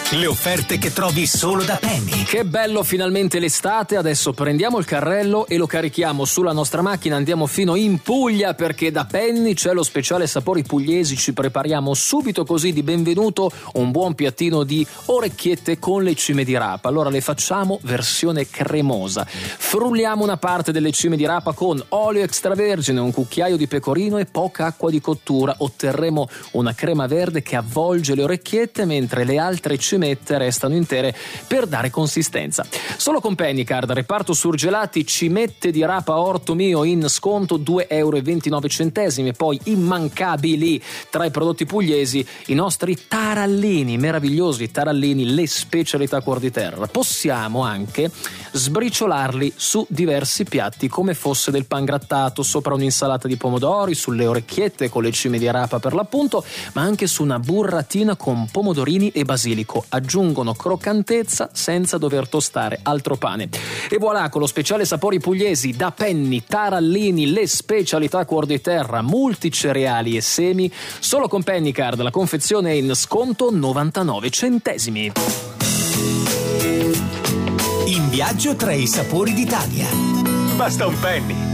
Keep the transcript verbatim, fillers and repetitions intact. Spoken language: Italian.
Le offerte che trovi solo da Penny. Che bello, finalmente l'estate. Adesso prendiamo il carrello e lo carichiamo sulla nostra macchina, andiamo fino in Puglia, perché da Penny c'è lo speciale sapori pugliesi. Ci prepariamo subito così di benvenuto un buon piattino di orecchiette con le cime di rapa. Allora le facciamo versione cremosa. Frulliamo una parte delle cime di rapa con olio extravergine, un cucchiaio di pecorino e poca acqua di cottura. Otterremo una crema verde che avvolge le orecchiette, mentre le altre cimette restano intere per dare consistenza. Solo con Pennycard, reparto surgelati, cimette di rapa orto mio in sconto due euro e ventinove centesimi. Poi immancabili tra i prodotti pugliesi i nostri tarallini, meravigliosi tarallini, le specialità cuor di terra. Possiamo anche sbriciolarli su diversi piatti come fosse del pangrattato, sopra un'insalata di pomodori, sulle orecchiette con le cime di rapa per l'appunto, ma anche su una burratina con pomodorini e basilico. Aggiungono croccantezza senza dover tostare altro pane. E voilà, con lo speciale sapori pugliesi da Penny, tarallini, le specialità cuor di terra, multicereali e semi. Solo con Pennycard la confezione è in sconto novantanove centesimi. In viaggio tra i sapori d'Italia. Basta un penny.